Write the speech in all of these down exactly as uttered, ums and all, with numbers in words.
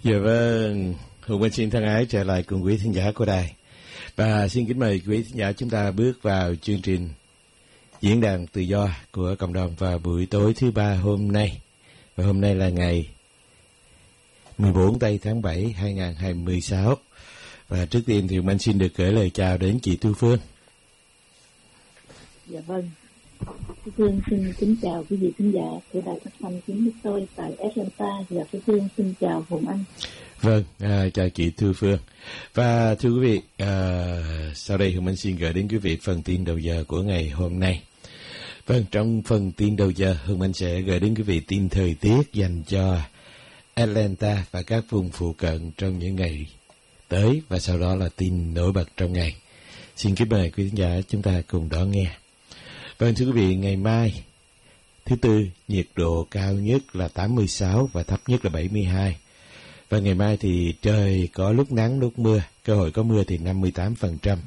Dạ vâng, Hùng Anh xin thân ái trở lại cùng quý thính giả của đài. Và xin kính mời quý thính giả chúng ta bước vào chương trình Diễn đàn Tự do của cộng đồng vào buổi tối thứ ba hôm nay. Và hôm nay là ngày mười bốn tây tháng bảy hai nghìn không trăm hai mươi sáu. Và trước tiên thì Hùng Anh xin được gửi lời chào đến chị Thu Phương. Dạ vâng, Thu Phương xin kính chào quý vị khán giả của đài phát thanh chính nước tôi tại Atlanta. Và Thu Phương xin chào Hùng Anh. Vâng, à, chào chị Thu Phương. Và thưa quý vị, à, sau đây Hùng Anh xin gửi đến quý vị phần tin đầu giờ của ngày hôm nay. Vâng, trong phần tin đầu giờ, Hùng Anh sẽ gửi đến quý vị tin thời tiết dành cho Atlanta và các vùng phụ cận trong những ngày tới, và sau đó là tin nổi bật trong ngày. Xin kính mời quý khán giả chúng ta cùng đón nghe. Vâng, thưa quý vị, ngày mai thứ Tư, nhiệt độ cao nhất là tám mươi sáu và thấp nhất là bảy mươi hai. Và ngày mai thì trời có lúc nắng lúc mưa, cơ hội có mưa thì năm mươi tám phần trăm.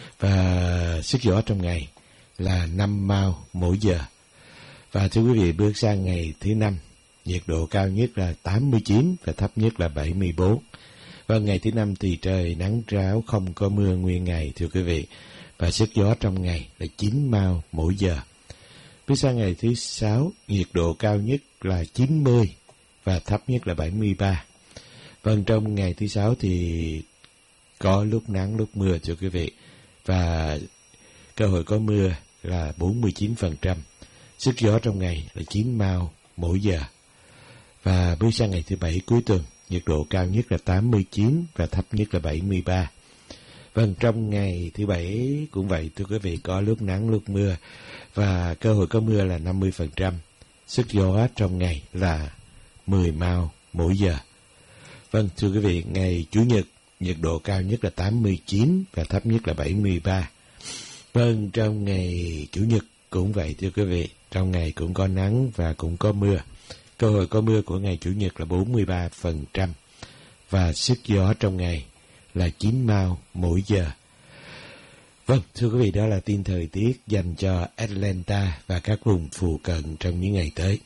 Và sức gió trong ngày là năm mao mỗi giờ. Và thưa quý vị, bước sang ngày thứ Năm, nhiệt độ cao nhất là tám mươi chín và thấp nhất là bảy mươi bốn. Và ngày thứ Năm thì trời nắng ráo, không có mưa nguyên ngày thưa quý vị. Và sức gió trong ngày là chín mao mỗi giờ. Bước sang ngày thứ Sáu, nhiệt độ cao nhất là chín mươi và thấp nhất là bảy mươi ba. Vâng, trong ngày thứ Sáu thì có lúc nắng lúc mưa thưa quý vị. Và cơ hội có mưa là bốn mươi chín phần trăm. Sức gió trong ngày là chín mao mỗi giờ. Và bước sang ngày thứ Bảy cuối tuần, nhiệt độ cao nhất là tám mươi chín và thấp nhất là bảy mươi ba. Vâng, trong ngày thứ Bảy cũng vậy thưa quý vị, có lúc nắng lúc mưa và cơ hội có mưa là năm mươi phần trăm. Sức gió trong ngày là mười mao mỗi giờ. Vâng, thưa quý vị, ngày Chủ nhật, nhiệt độ cao nhất là tám mươi chín và thấp nhất là bảy mươi ba. Vâng, trong ngày Chủ nhật cũng vậy thưa quý vị, trong ngày cũng có nắng và cũng có mưa. Cơ hội có mưa của ngày Chủ nhật là bốn mươi ba phần trăm. Và sức gió trong ngày là chín mao mỗi giờ. Vâng, thưa quý vị, đó là tin thời tiết dành cho Atlanta và các vùng phụ cận trong những ngày tới.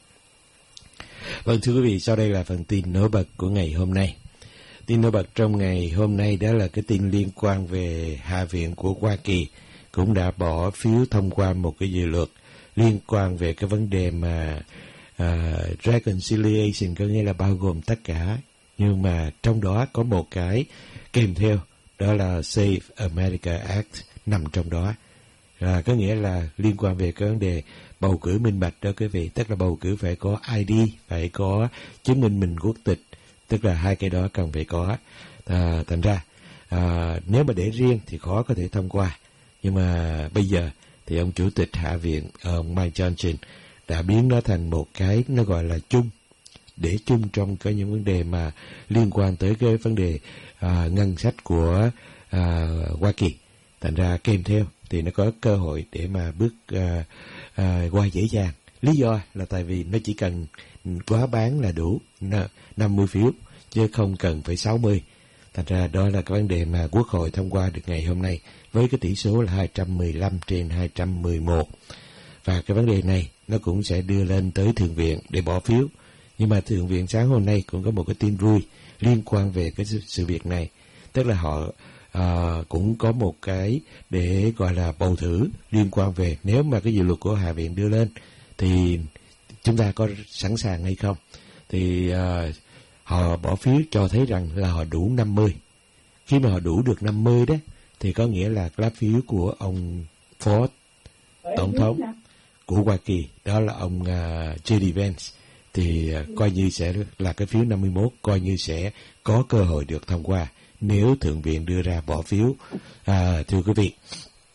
Vâng, thưa quý vị, sau đây là phần tin nổi bật của ngày hôm nay. Tin nổi bật trong ngày hôm nay đó là cái tin liên quan về Hạ viện của Hoa Kỳ cũng đã bỏ phiếu thông qua một cái dự luật liên quan về cái vấn đề mà uh, reconciliation, có nghĩa là bao gồm tất cả, nhưng mà trong đó có một cái kèm theo, đó là Save America Act nằm trong đó. À, có nghĩa là liên quan về cái vấn đề bầu cử minh bạch đó quý vị, tức là bầu cử phải có i đê, phải có chứng minh mình quốc tịch, tức là hai cái đó cần phải có. À, thành ra à, nếu mà để riêng thì khó có thể thông qua, nhưng mà bây giờ thì ông chủ tịch Hạ viện ông Mike Johnson đã biến nó thành một cái nó gọi là chung, để chung trong cái những vấn đề mà liên quan tới cái vấn đề à, ngân sách của à, Hoa Kỳ. Thành ra kèm theo thì nó có cơ hội để mà bước à, à, qua dễ dàng. Lý do là tại vì nó chỉ cần quá bán là đủ năm mươi phiếu, chứ không cần phải sáu mươi. Thành ra đó là cái vấn đề mà Quốc hội thông qua được ngày hôm nay với cái tỷ số là hai trăm mười lăm trên hai trăm mười một. Và cái vấn đề này nó cũng sẽ đưa lên tới Thượng viện để bỏ phiếu. Nhưng mà Thượng viện sáng hôm nay cũng có một cái tin vui liên quan về cái sự, sự việc này. Tức là họ à, cũng có một cái để gọi là bầu thử liên quan về nếu mà cái dự luật của Hạ viện đưa lên thì chúng ta có sẵn sàng hay không. Thì à, họ bỏ phiếu cho thấy rằng là họ đủ năm mươi. Khi mà họ đủ được năm mươi đó thì có nghĩa là lá phiếu của ông Ford, tổng thống của Hoa Kỳ, đó là ông uh, gi đi Vance, thì uh, coi như sẽ là cái phiếu năm mươi mốt, coi như sẽ có cơ hội được thông qua nếu Thượng viện đưa ra bỏ phiếu. À, thưa quý vị,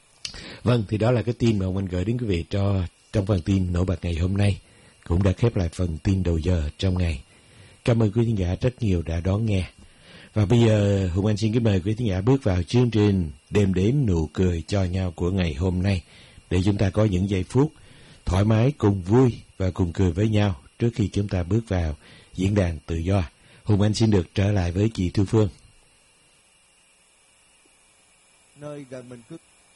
vâng, thì đó là cái tin mà ông anh gửi đến quý vị cho trong phần tin nổi bật ngày hôm nay, cũng đã khép lại phần tin đầu giờ trong ngày. Cảm ơn quý khán giả rất nhiều đã đón nghe. Và bây giờ Hùng Anh xin kính mời quý khán giả bước vào chương trình Đêm đến nụ cười cho nhau của ngày hôm nay, để chúng ta có những giây phút thoải mái cùng vui và cùng cười với nhau trước khi chúng ta bước vào diễn đàn tự do. Hùng Anh xin được trở lại với chị Thu Phương. Nơi gần mình cứ...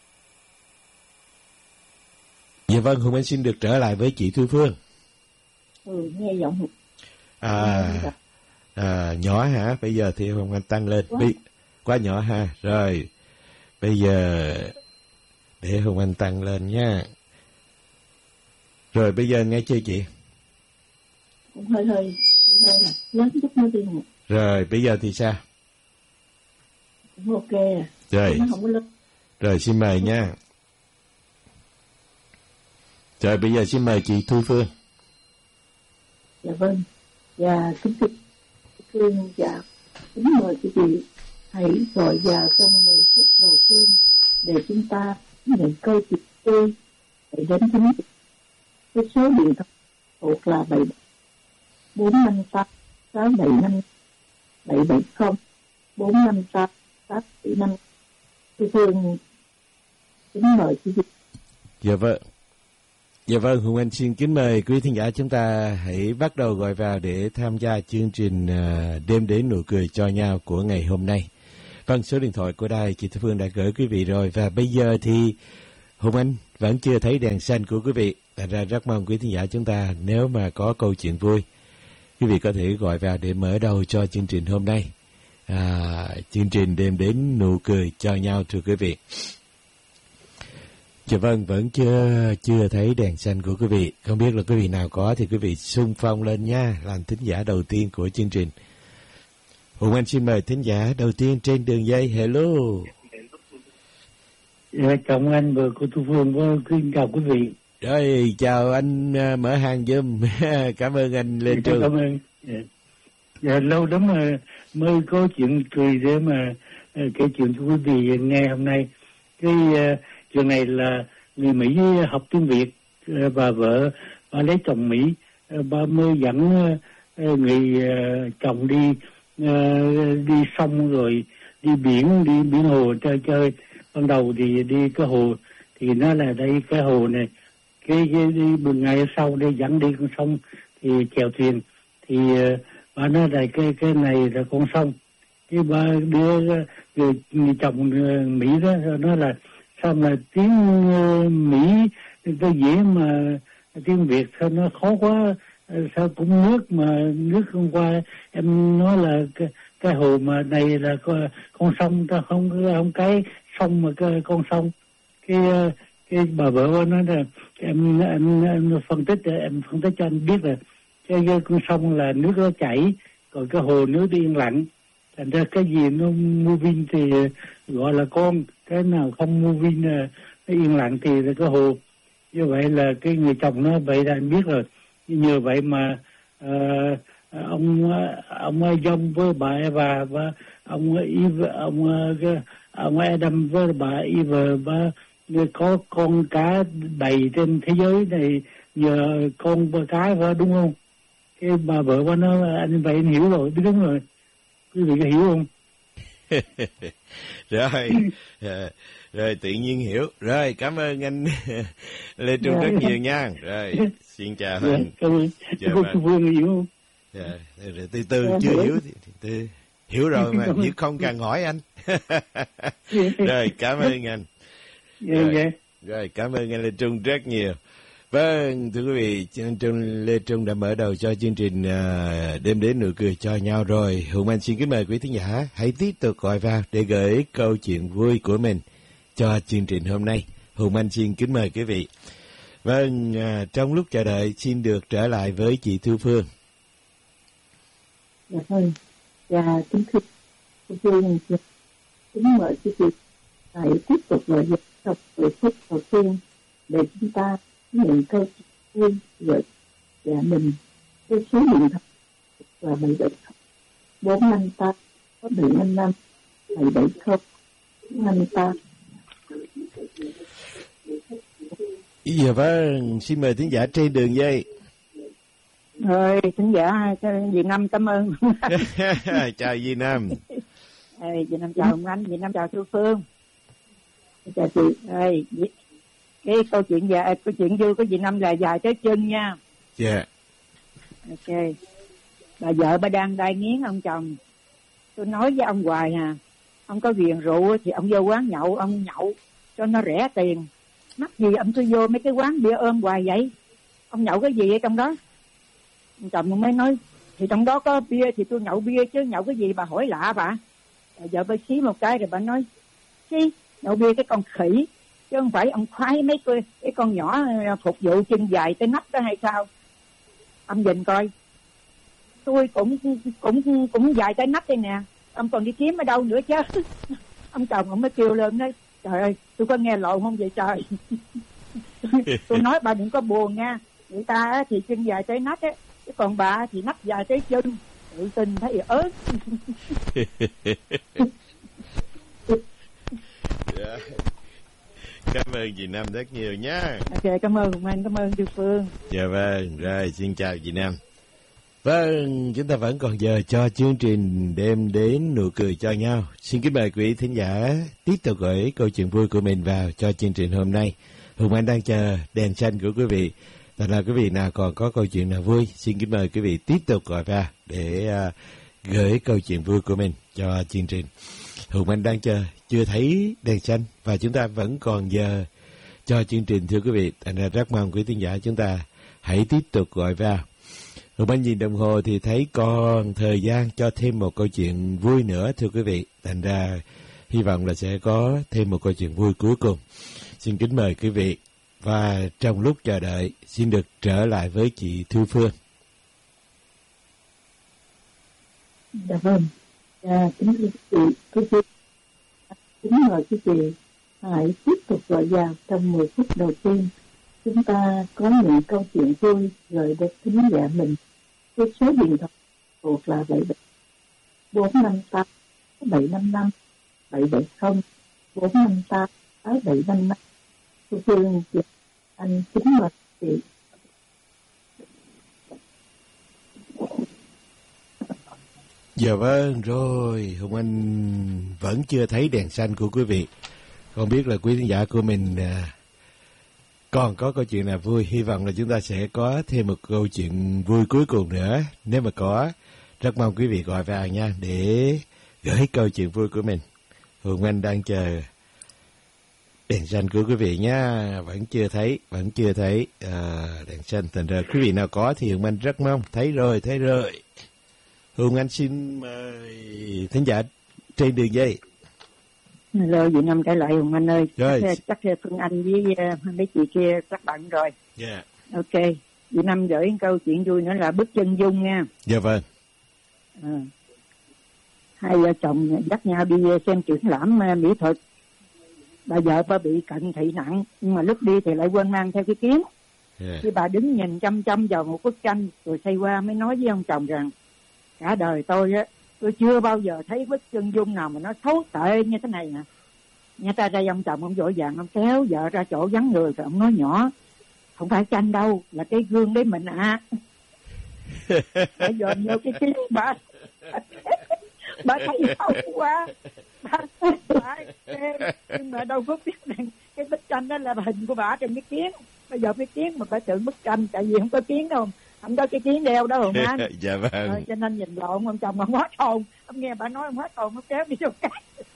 Dạ vâng, Hùng Anh xin được trở lại với chị Thu Phương. Ừ, nghe giọng. À, À, nhỏ hả? Bây giờ thì Hồng Anh tăng lên. Quá. Bi... Quá nhỏ ha. Rồi. Bây giờ để Hồng Anh tăng lên nha. Rồi bây giờ nghe chưa chị? Cũng hơi hơi hơi hơi là lớn chút nữa đi nè. Rồi bây giờ thì sao? Cũng ok à. Rồi. Nó không có lớn. Rồi xin mời nha. Rồi bây giờ xin mời chị Thu Phương. Dạ vâng. Dạ kính thưa Phương, dạ kính mời quý vị hãy gọi vào trong mười phút đầu tiên để chúng ta nhận câu chuyện vui để đến chính cái số điện thoại thuộc là bảy bốn năm tám sáu bảy năm bảy bảy không bốn năm tám tám bảy năm. Thưa Phương kính mời quý vị. Dạ vâng. Dạ vâng, Hùng Anh xin kính mời quý thính giả chúng ta hãy bắt đầu gọi vào để tham gia chương trình Đêm Đến Nụ Cười Cho Nhau của ngày hôm nay. Vâng, số điện thoại của đài chị Thu Phương đã gửi quý vị rồi, và bây giờ thì Hùng Anh vẫn chưa thấy đèn xanh của quý vị. Thành ra rất mong quý thính giả chúng ta nếu mà có câu chuyện vui, quý vị có thể gọi vào để mở đầu cho chương trình hôm nay. À, chương trình Đêm Đến Nụ Cười Cho Nhau thưa quý vị. Dạ vâng, vẫn chưa chưa thấy đèn xanh của quý vị. Không biết là quý vị nào có thì quý vị xung phong lên nha, làm thính giả đầu tiên của chương trình. Hùng Anh xin mời thính giả đầu tiên trên đường dây. Hello. Dạ, chào anh và cô Thu Phương, xin chào quý vị. Rồi, chào anh uh, mở hàng giùm. Cảm ơn anh Lê Trường. Cảm ơn. Dạ. Dạ, lâu lắm mà mới có chuyện cười để mà uh, kể chuyện cho quý vị nghe hôm nay. Cái uh, chuyện này là người Mỹ học tiếng Việt, uh, bà vợ bà lấy chồng Mỹ, uh, bà mới dẫn uh, người uh, chồng đi uh, đi sông rồi đi biển, đi biển hồ chơi chơi. Ban đầu thì đi cái hồ thì nó là đây cái hồ này, cái, cái đi một ngày sau đi dẫn đi con sông thì chèo thuyền thì uh, bà nói là cái cái này là con sông. Cái ba đứa người, người chồng uh, Mỹ đó nói là sao mà tiếng uh, Mỹ tôi dễ mà tiếng Việt sao nó khó quá, sao cũng nước mà nước hôm qua em nói là cái, cái hồ mà này là con, con sông, ta không không cái sông mà cái con sông. Cái cái bà vợ nói là em em, em phân tích em phân tích cho anh biết là cái, cái con sông là nước nó chảy, còn cái hồ nước đi yên lặng, thành ra cái gì nó moving thì gọi là con, cái nào không moving nó yên lặng thì là cái hồ. Như vậy là cái người chồng nó vậy là anh biết rồi. Nhờ vậy mà uh, ông ông Dông với bà Eva và ông Eve, ông ông Adam với bà Eva bà có con cá đầy trên thế giới này nhờ con cái phải đúng không? Cái bà vợ bà nói anh vậy anh hiểu rồi, đúng rồi. Quý vị có hiểu không? Rồi, rồi tự nhiên hiểu. Rồi, cảm ơn anh Lê Trung rất nhiều nha. Rồi, xin chào anh. Cô Thu Phương hiểu không? Dạ, từ từ chưa hiểu thì từ hiểu rồi mà, chứ không cần hỏi anh. Rồi, cảm ơn anh. Rồi, rồi, cảm ơn anh Lê Trung rất nhiều. Vâng, thưa quý vị, chương trình Lê Trung đã mở đầu cho chương trình uh, Đêm Đến Nụ Cười Cho Nhau rồi. Hùng Anh xin kính mời quý thính giả hãy tiếp tục gọi vào để gửi câu chuyện vui của mình cho chương trình hôm nay. Hùng Anh xin kính mời quý vị. Vâng, uh, trong lúc chờ đợi xin được trở lại với chị Thu Phương. Dạ vâng, và kính thưa Thu Phương, kính mời quý vị hãy tiếp tục gọi vào trong mười phút đầu tiên để chúng ta nhận câu chuyện vui gửi dạ mình. Cái số điện thoại là bảy bảy không bốn năm tám có bảy năm năm bảy bảy không năm tám. Dạ vâng, xin mời thính giả trên đường dây. Rồi, thính giả Việt Nam cảm ơn. Chào Việt Nam. Việt Nam chào ông Anh, Việt Nam chào Thu Phương. Chào chị. Rồi, cái câu chuyện dài, câu chuyện vui của Việt Nam là dài tới chân nha. Dạ. Yeah. Ok. Bà vợ bà đang đai nghiến ông chồng. Tôi nói với ông hoài à, ông có ghiền rượu thì ông vô quán nhậu, ông nhậu cho nó rẻ tiền. Mắc gì ông tôi vô mấy cái quán bia ôm hoài vậy? Ông nhậu cái gì ở trong đó? Ông chồng mới nói thì trong đó có bia thì tôi nhậu bia chứ nhậu cái gì bà hỏi lạ bà. Rồi vợ bà xí một cái rồi bà nói xí nhậu bia cái con khỉ chứ không phải ông khoái mấy cái, cái con nhỏ phục vụ chân dài tới nách đó hay sao. Ông nhìn coi tôi cũng cũng cũng dài tới nách đây nè, ông còn đi kiếm ở đâu nữa chứ. Ông chồng ông mới kêu lên nói trời ơi tôi có nghe lộn không vậy trời. Tôi nói bà đừng có buồn nha, người ta thì chân dài tới nách á, chứ còn bà thì nách dài tới chân, tự tin thấy ớn. Dạ. Cảm ơn chị Năm rất nhiều nhá. Ok, cảm ơn Hùng Anh, cảm ơn Tư Phương. Dạ vâng, rồi xin chào chị Năm. Vâng, chúng ta vẫn còn giờ cho chương trình đem đến nụ cười cho nhau. Xin kính mời quý thính giả tiếp tục gửi câu chuyện vui của mình vào cho chương trình hôm nay. Hùng Anh đang chờ đèn xanh của quý vị. Thật là quý vị nào còn có câu chuyện nào vui, xin kính mời quý vị tiếp tục gọi vào để uh, gửi câu chuyện vui của mình cho chương trình. Hùng Anh đang chờ, chưa thấy đèn xanh và chúng ta vẫn còn giờ cho chương trình thưa quý vị. Thành ra rất mong quý thính giả chúng ta hãy tiếp tục gọi vào. Hùng Anh nhìn đồng hồ thì thấy còn thời gian cho thêm một câu chuyện vui nữa thưa quý vị. Thành ra hy vọng là sẽ có thêm một câu chuyện vui cuối cùng. Xin kính mời quý vị. Và trong lúc chờ đợi, xin được trở lại với chị Thu Phương. Dạ vâng. Dạ, kính thưa quý vị, quý vị, kính mời quý vị hãy tiếp tục gọi vào trong mười phút đầu tiên. Chúng ta có những câu chuyện vui gửi đến thính giả mình. Cái số điện thoại thuộc là bảy bảy bốn năm tám bảy năm năm bảy bảy không bốn năm tám sáu bảy năm năm. Thu Phương, anh kính mời chị. Dạ vâng, rồi, Hùng Anh vẫn chưa thấy đèn xanh của quý vị. Không biết là quý khán giả của mình à, còn có câu chuyện nào vui. Hy vọng là chúng ta sẽ có thêm một câu chuyện vui cuối cùng nữa. Nếu mà có, rất mong quý vị gọi vào nha, để gửi câu chuyện vui của mình. Hùng Anh đang chờ đèn xanh của quý vị nha. Vẫn chưa thấy, vẫn chưa thấy à, đèn xanh. Thành ra quý vị nào có thì Hùng Anh rất mong. Thấy rồi, thấy rồi. Hùng Anh xin mời thính giả trên đường dây. Hello, chị Năm trở lại Hùng Anh ơi. Rồi. Chắc, chắc Phương Anh với uh, mấy chị kia chắc bận rồi. Dạ. Yeah. Ok, chị Năm gửi câu chuyện vui nữa là Bức Chân Dung nha. Dạ vâng. À, hai vợ chồng dắt nhau đi xem triển lãm uh, mỹ thuật. Bà vợ bà bị cận thị nặng, nhưng mà lúc đi thì lại quên mang theo cái kiếm. Yeah. Khi bà đứng nhìn chăm chăm vào một bức tranh, rồi xoay qua mới nói với ông chồng rằng cả đời tôi á, tôi chưa bao giờ thấy bức chân dung nào mà nó xấu tệ như thế này nè. Nghe ta đây ông chồng ông vội vàng ông kéo vợ ra chỗ vắng người rồi ông nói nhỏ, không phải tranh đâu, là cái gương đấy mình à. Bà dòm vô cái kiếm bà bà thấy xấu quá, bà bà nhưng mà đâu có biết rằng cái bức tranh đó là hình của bà trên cái kiến. Bây giờ cái kiến mà bà tưởng bức tranh, tại vì không có kiến đâu, không có cái kiến đeo đâu Hùng Anh. Dạ vâng. Rồi, cho nên nhìn lộn, ông chồng ông hết hồn, ông nghe bà nói ông hết hồn, ông kéo đi chỗ khác.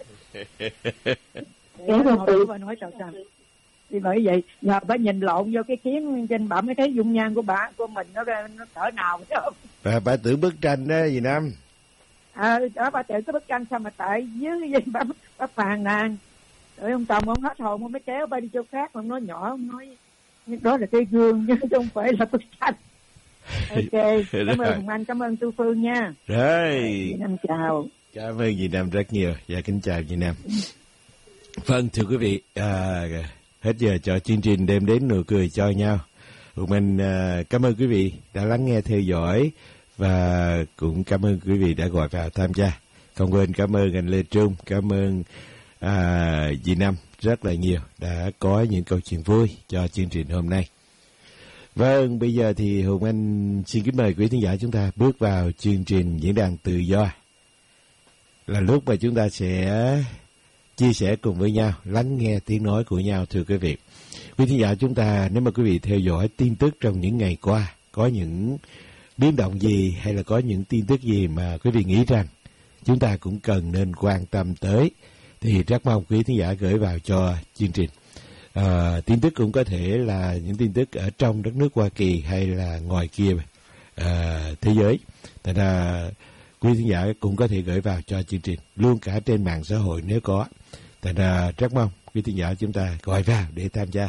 Kéo ra tự bà nói sao sao. Thì bởi vậy nhờ bà nhìn lộn vô cái kiến trên bà mới thấy dung nhan của bà của mình nó nó cỡ nào phải không? Bà bà tưởng bức tranh đó gì Năm? À, đó bà tưởng cái bức tranh sao mà tại dưới gì bà bà phàn nàn. Rồi ông chồng ông hết hồn ông mới kéo bà đi chỗ khác, ông nói nhỏ, ông nói đó là cái gương chứ không phải là bức tranh. Ok, cảm ơn Hùng Anh, cảm ơn Tư Phương nha. Rồi. Chị Năm chào. Cảm ơn chị Năm rất nhiều. Dạ kính chào chị Năm. Vâng thưa quý vị, à, hết giờ cho chương trình đem đến nụ cười cho nhau. Hùng Anh à, cảm ơn quý vị đã lắng nghe theo dõi và cũng cảm ơn quý vị đã gọi vào tham gia. Không quên cảm ơn anh Lê Trung, cảm ơn à, chị Năm rất là nhiều đã có những câu chuyện vui cho chương trình hôm nay. Vâng, bây giờ thì Hùng Anh xin kính mời quý khán giả chúng ta bước vào chương trình Diễn đàn Tự Do. Là lúc mà chúng ta sẽ chia sẻ cùng với nhau, lắng nghe tiếng nói của nhau thưa quý vị. Quý khán giả chúng ta, nếu mà quý vị theo dõi tin tức trong những ngày qua, có những biến động gì hay là có những tin tức gì mà quý vị nghĩ rằng chúng ta cũng cần nên quan tâm tới, thì rất mong quý khán giả gửi vào cho chương trình. À, tin tức cũng có thể là những tin tức ở trong đất nước Hoa Kỳ hay là ngoài kia à, thế giới. Thành ra quý thính giả cũng có thể gửi vào cho chương trình, luôn cả trên mạng xã hội nếu có. Thành ra rất mong quý thính giả chúng ta gọi vào để tham gia.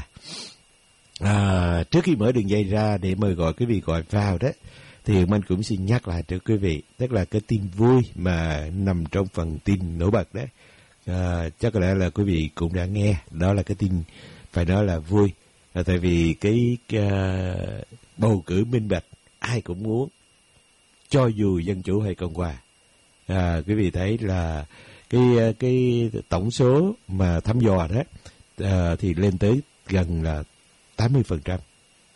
À, trước khi mở đường dây ra để mời gọi quý vị gọi vào đó, thì mình cũng xin nhắc lại cho quý vị, tức là cái tin vui mà nằm trong phần tin nổi bật đó. À, chắc có lẽ là quý vị cũng đã nghe, đó là cái tin phải nói là vui. À, tại vì cái, cái uh, bầu cử minh bạch ai cũng muốn, cho dù Dân Chủ hay Cộng Hòa. À, quý vị thấy là cái cái tổng số mà thăm dò đó à, thì lên tới gần là tám mươi phần trăm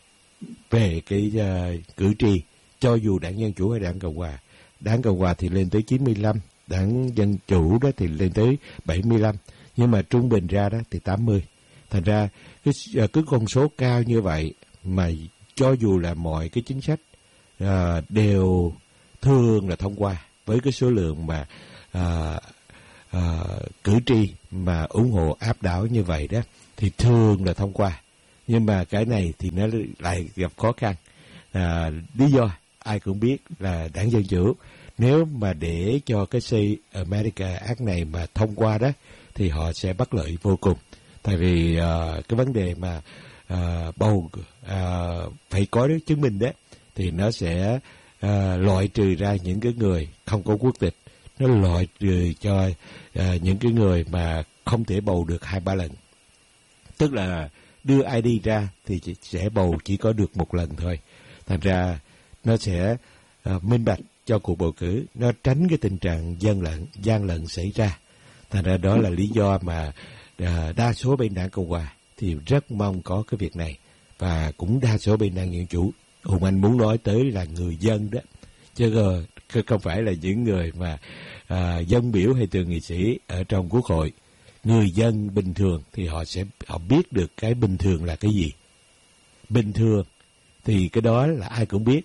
về cái uh, cử tri, cho dù đảng Dân Chủ hay đảng Cộng Hòa. Đảng Cộng Hòa thì lên tới chín mươi lăm, đảng Dân Chủ đó thì lên tới bảy mươi lăm, nhưng mà trung bình ra đó thì tám mươi. Thành ra cái, cái con số cao như vậy mà cho dù là mọi cái chính sách à, đều thường là thông qua với cái số lượng mà à, à, cử tri mà ủng hộ áp đảo như vậy đó thì thường là thông qua. Nhưng mà cái này thì nó lại gặp khó khăn. À, lý do ai cũng biết là đảng Dân Chủ nếu mà để cho cái Say America Act này mà thông qua đó thì họ sẽ bất lợi vô cùng. Tại vì uh, cái vấn đề mà uh, bầu uh, phải có được chứng minh đó thì nó sẽ uh, loại trừ ra những cái người không có quốc tịch, nó loại trừ cho uh, những cái người mà không thể bầu được hai ba lần. Tức là đưa i đê ra thì chỉ, sẽ bầu chỉ có được một lần thôi. Thành ra nó sẽ uh, minh bạch cho cuộc bầu cử, nó tránh cái tình trạng gian lận, gian lận xảy ra. Thành ra đó là lý do mà À, đa số bên đảng Cộng Hòa thì rất mong có cái việc này, và cũng đa số bên đảng Dân Chủ. Hùng Anh muốn nói tới là người dân đó, chứ không phải là những người mà à, dân biểu hay thượng nghị sĩ ở trong Quốc hội. Người dân bình thường thì họ sẽ họ biết được cái bình thường là cái gì. Bình thường thì cái đó là ai cũng biết.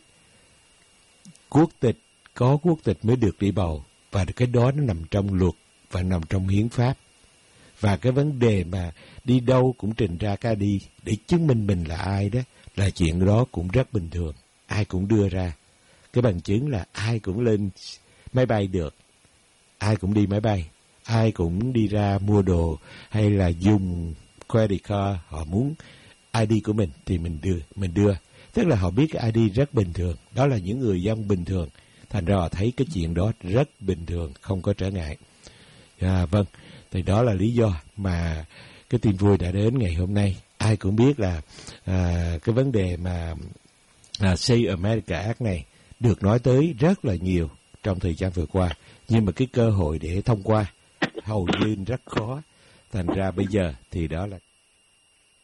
Quốc tịch, có quốc tịch mới được đi bầu, và cái đó nó nằm trong luật và nằm trong hiến pháp. Và cái vấn đề mà đi đâu cũng trình ra cái đi để chứng minh mình là ai đó, là chuyện đó cũng rất bình thường. Ai cũng đưa ra cái bằng chứng là ai cũng lên máy bay được, ai cũng đi máy bay, ai cũng đi ra mua đồ hay là dùng credit card, họ muốn i đê của mình thì mình đưa, mình đưa. Tức là họ biết cái i đê rất bình thường, đó là những người dân bình thường. Thành ra họ thấy cái chuyện đó rất bình thường, không có trở ngại. À, vâng. Thì đó là lý do mà cái tin vui đã đến ngày hôm nay. Ai cũng biết là à, cái vấn đề mà à, Say America Act này được nói tới rất là nhiều trong thời gian vừa qua. Nhưng mà cái cơ hội để thông qua hầu như rất khó. Thành ra bây giờ thì đó là